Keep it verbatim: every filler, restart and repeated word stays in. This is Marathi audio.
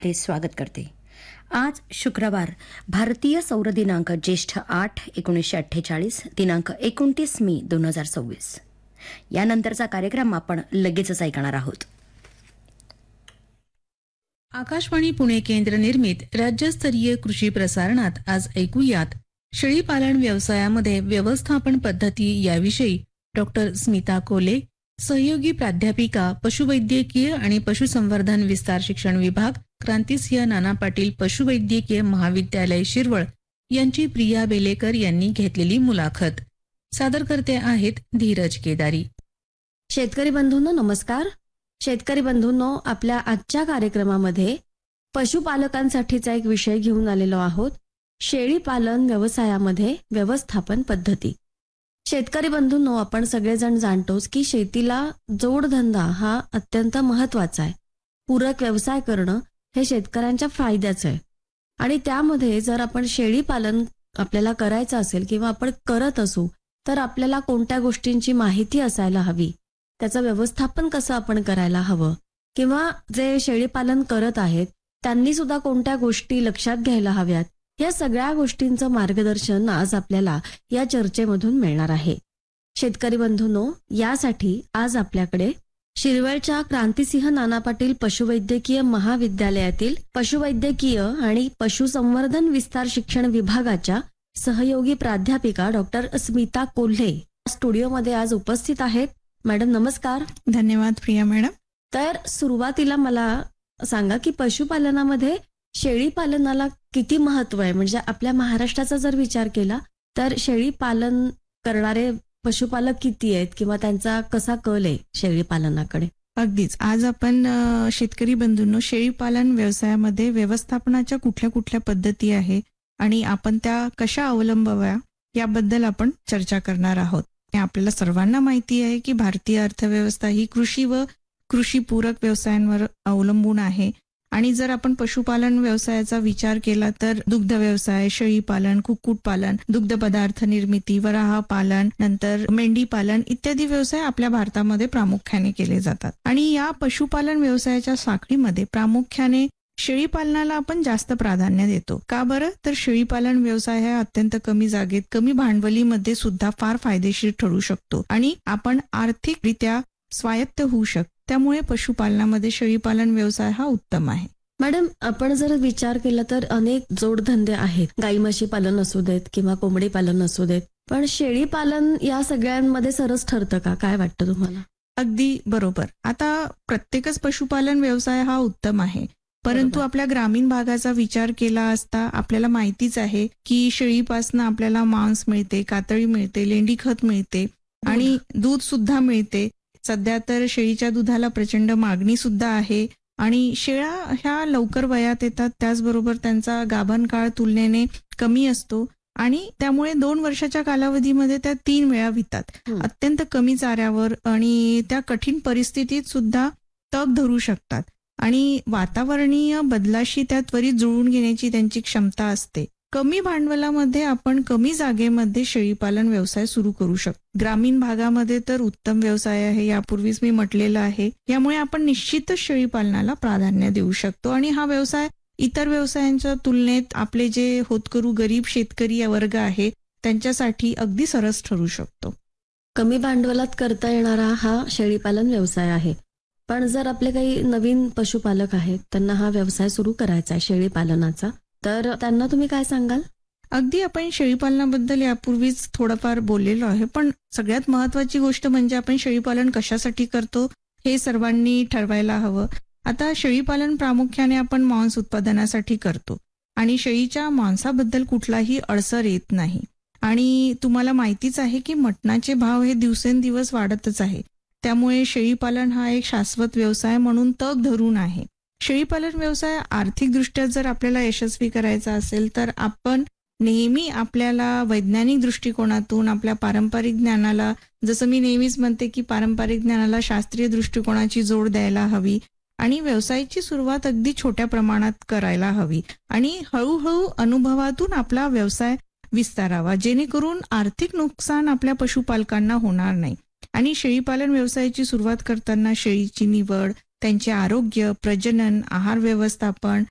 ते स्वागत करते. आज शुक्रवार, भारतीय सौर दिनांक ज्येष्ठ आठ एकोणीसशे अठ्ठेचाळीस, दिनांक एकोणतीस मे दोन हजार सव्वीस. यानंतरचा कार्यक्रम आपण लगेचच ऐकणार आहोत. आकाशवाणी पुणे केंद्र निर्मित राज्यस्तरीय कृषी प्रसारणात आज ऐकूयात शेळीपालन व्यवसायामध्ये व्यवस्थापन पद्धती याविषयी डॉक्टर स्मिता कोले, सहयोगी प्राध्यापिका, पशुवैद्यकीय आणि पशुसंवर्धन विस्तार शिक्षण विभाग, क्रांतिसिंह नाना पाटील पशुवैद्यकीय महाविद्यालय शिरवळ यांची प्रिया बेलेकर यांनी घेतलेली मुलाखत. सादर करते आहेत धीरज केदारी. शेतकरी बंधूंनो नमस्कार. शेतकरी बंधूंनो, आपल्या आजच्या कार्यक्रमामध्ये पशुपालकांसाठीचा एक विषय घेऊन आलेलो आहोत. शेळीपालन व्यवसायामध्ये व्यवस्थापन पद्धती. शेतकरी बंधूंनो, आपण सगळेजण जाणतोच की शेतीला जोडधंदा हा अत्यंत महत्वाचा आहे. पूरक व्यवसाय करणं हे शेतकऱ्यांच्या फायद्याचं आहे. आणि त्यामध्ये जर आपण शेळीपालन आपल्याला करायचं असेल किंवा आपण करत असू तर आपल्याला कोणत्या गोष्टींची माहिती असायला हवी, त्याचं व्यवस्थापन कसं आपण करायला हवं, किंवा जे शेळीपालन करत आहेत त्यांनी सुद्धा कोणत्या गोष्टी लक्षात घ्यायला हव्यात, या सगळ्या गोष्टींचं मार्गदर्शन आज आपल्याला या चर्चेमधून मिळणार आहे. शेतकरी बंधूंनो, यासाठी आज आपल्याकडे शिरवळच्या क्रांतिसिंह नाना पाटील पशुवैद्यकीय महाविद्यालयातील पशुवैद्यकीय आणि पशुसंवर्धन विस्तार शिक्षण विभागाच्या सहयोगी प्राध्यापिका डॉक्टर स्मिता कोल्हे स्टुडिओमध्ये आज उपस्थित आहेत. मॅडम नमस्कार. धन्यवाद प्रिया मॅडम. तर सुरुवातीला मला सांगा की पशुपालनामध्ये शेळीपालनाला किती महत्व आहे. म्हणजे आपल्या महाराष्ट्राचा जर विचार केला तर शेळीपालन करणारे पशुपालक किती आहेत किंवा त्यांचा कसा कल आहे शेळीपालनाकडे. अगदीच. आज आपण शेतकरी बंधूंनो शेळीपालन व्यवसायामध्ये व्यवस्थापनाच्या कुठल्या कुठल्या पद्धती आहे आणि आपण त्या कशा अवलंबाव्या याबद्दल आपण चर्चा करणार आहोत. आपल्याला सर्वांना माहिती आहे की भारतीय अर्थव्यवस्था ही कृषी व कृषीपूरक व्यवसायांवर अवलंबून आहे. आणि जर आपण पशुपालन व्यवसायाचा विचार केला तर दुग्ध व्यवसाय, शेळीपालन, कुक्कुटपालन, दुग्ध पदार्थ निर्मिती, वराह पालन, नंतर मेंढी पालन इत्यादी व्यवसाय आपल्या भारतामध्ये प्रामुख्याने केले जातात. आणि या पशुपालन व्यवसायाच्या साखळीमध्ये प्रामुख्याने शेळीपालनाला आपण जास्त प्राधान्य देतो. का बरं? तर शेळीपालन व्यवसाय हा अत्यंत कमी जागेत, कमी भांडवलीमध्ये सुद्धा फार फायदेशीर ठरू शकतो आणि आपण आर्थिकरित्या स्वायत्त होऊ शकतो. त्यामुळे पशुपालनामध्ये शेळीपालन व्यवसाय हा उत्तम आहे. मॅडम, आपण जर विचार केला तर अनेक जोडधंदे आहेत. गाई म्हशी पालन असू देत किंवा कोंबडी पालन असू देत, पण शेळीपालन या सगळ्यांमध्ये सरस ठरतं का? काय वाटतं तुम्हाला? अगदी बरोबर. आता प्रत्येकच पशुपालन व्यवसाय हा उत्तम आहे, परंतु आपल्या ग्रामीण भागाचा विचार केला असता आपल्याला माहितीच आहे की शेळीपासून आपल्याला मांस मिळते, कातळी मिळते, लेंडी खत मिळते आणि दूध सुद्धा मिळते. सध्या तर शेळीच्या दुधाला प्रचंड मागणी सुद्धा आहे आणि शेळ्या ह्या लवकर वयात येतात, त्याचबरोबर त्यांचा गाभण काळ तुलनेने कमी असतो आणि त्यामुळे दोन वर्षाच्या कालावधीमध्ये त्या तीन वेळा वितात. अत्यंत कमी चाऱ्यावर आणि त्या कठीण परिस्थितीत सुद्धा तग धरू शकतात आणि वातावरणीय बदलाशी त्या त्वरित जुळवून घेण्याची त्यांची क्षमता असते. कमी भांडवलामध्ये आपण कमी जागेमध्ये शेळीपालन व्यवसाय सुरू करू शकतो. ग्रामीण भागामध्ये तर उत्तम व्यवसाय आहे, यापूर्वीच मी म्हटलेलं आहे. यामुळे आपण निश्चितच शेळीपालनाला प्राधान्य देऊ शकतो आणि हा व्यवसाय इतर व्यवसायांच्या तुलनेत आपले जे होतकरू गरीब शेतकरी वर्ग आहे त्यांच्यासाठी अगदी सरस ठरू शकतो. कमी भांडवलात करता येणारा हा शेळीपालन व्यवसाय आहे. पण जर आपले काही नवीन पशुपालक आहेत, त्यांना हा व्यवसाय सुरू करायचा आहे शेळीपालनाचा, तर त्यांना तुम्ही काय सांगाल? अगदी आपण शेळीपालनाबद्दल यापूर्वीच थोडंफार बोललेलो आहे, पण सगळ्यात महत्वाची गोष्ट म्हणजे आपण शेळीपालन कशासाठी करतो हे सर्वांनी ठरवायला हवं. आता शेळीपालन प्रामुख्याने आपण मांस उत्पादनासाठी करतो आणि शेळीच्या मांसाबद्दल कुठलाही अडसर येत नाही. आणि तुम्हाला माहितीच आहे की मटणाचे भाव हे दिवसेंदिवस वाढतच आहे. त्यामुळे शेळीपालन हा एक शाश्वत व्यवसाय म्हणून तग धरून आहे. शेळीपालन व्यवसाय आर्थिकदृष्ट्या जर आपल्याला यशस्वी करायचा असेल तर आपण नेहमी आपल्याला वैज्ञानिक दृष्टिकोनातून आपल्या पारंपरिक ज्ञानाला, जसं मी नेहमीच म्हणते की पारंपरिक ज्ञानाला शास्त्रीय दृष्टिकोनाची जोड द्यायला हवी आणि व्यवसायाची सुरुवात अगदी छोट्या प्रमाणात करायला हवी आणि हळूहळू अनुभवातून आपला व्यवसाय विस्तारावा, जेणेकरून आर्थिक नुकसान आपल्या पशुपालकांना होणार नाही. आणि शेळीपालन व्यवसायाची सुरुवात करताना शेळीची निवड, त्यांचे आरोग्य, प्रजनन, आहार व्यवस्थापन